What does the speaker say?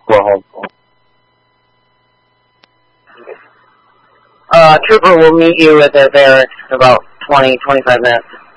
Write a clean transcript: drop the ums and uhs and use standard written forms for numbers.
Go home. Trooper will meet you at the barracks in about 20-25 minutes.